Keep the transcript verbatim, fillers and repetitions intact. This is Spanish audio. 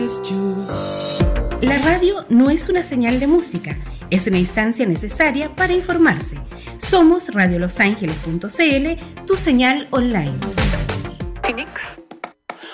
La radio no es una señal de música, es una instancia necesaria para informarse. Somos radio los ángeles punto c l, tu señal online.